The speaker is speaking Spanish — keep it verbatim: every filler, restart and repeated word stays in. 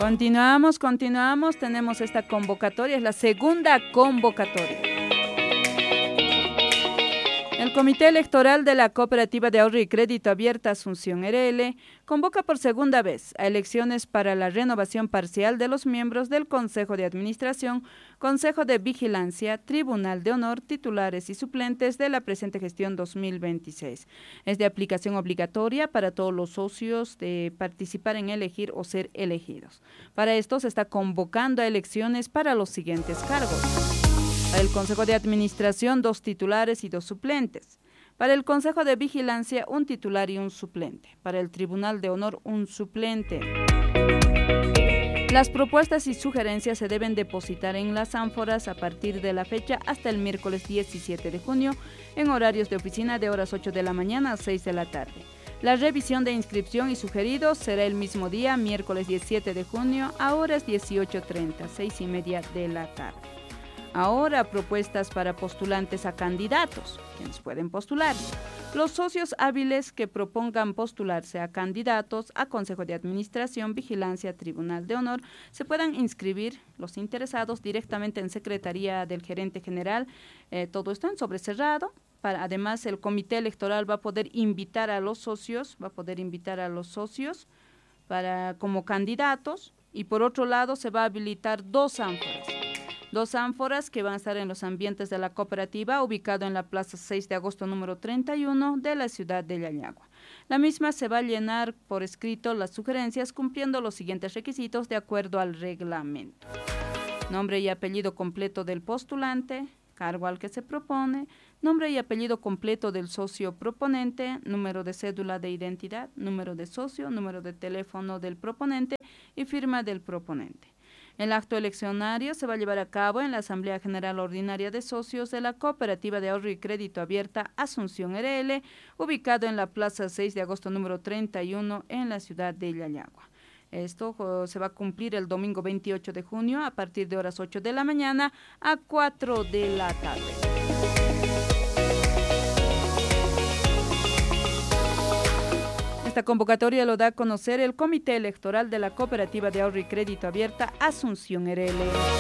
Continuamos, continuamos, tenemos esta convocatoria, es la segunda convocatoria. El Comité Electoral de la Cooperativa de Ahorro y Crédito Abierta Asunción R L convoca por segunda vez a elecciones para la renovación parcial de los miembros del Consejo de Administración, Consejo de Vigilancia, Tribunal de Honor, titulares y suplentes de la presente gestión dos mil veintiséis. Es de aplicación obligatoria para todos los socios de participar en elegir o ser elegidos. Para esto se está convocando a elecciones para los siguientes cargos. Para el Consejo de Administración, dos titulares y dos suplentes. Para el Consejo de Vigilancia, un titular y un suplente. Para el Tribunal de Honor, un suplente. Las propuestas y sugerencias se deben depositar en las ánforas a partir de la fecha hasta el miércoles diecisiete de junio en horarios de oficina de horas ocho de la mañana a seis de la tarde. La revisión de inscripción y sugeridos será el mismo día, miércoles diecisiete de junio a horas dieciocho treinta, seis y media de la tarde. Ahora, propuestas para postulantes a candidatos, quienes pueden postular. Los socios hábiles que propongan postularse a candidatos a Consejo de Administración, Vigilancia, Tribunal de Honor, se puedan inscribir los interesados directamente en Secretaría del Gerente General. Eh, todo esto en sobrecerrado. Para, además, el Comité Electoral va a poder invitar a los socios, va a poder invitar a los socios para como candidatos, y por otro lado se va a habilitar dos ánforas. Dos ánforas que van a estar en los ambientes de la cooperativa, ubicado en la Plaza seis de agosto número treinta y uno de la ciudad de Yallagua. La misma se va a llenar por escrito las sugerencias cumpliendo los siguientes requisitos de acuerdo al reglamento. Nombre y apellido completo del postulante, cargo al que se propone, nombre y apellido completo del socio proponente, número de cédula de identidad, número de socio, número de teléfono del proponente y firma del proponente. El acto eleccionario se va a llevar a cabo en la Asamblea General Ordinaria de Socios de la Cooperativa de Ahorro y Crédito Abierta Asunción R L, ubicado en la Plaza seis de agosto número treinta y uno en la ciudad de Yallagua. Esto uh, se va a cumplir el domingo veintiocho de junio a partir de horas ocho de la mañana a cuatro de la tarde. Esta convocatoria lo da a conocer el Comité Electoral de la Cooperativa de Ahorro y Crédito Abierta Asunción R L.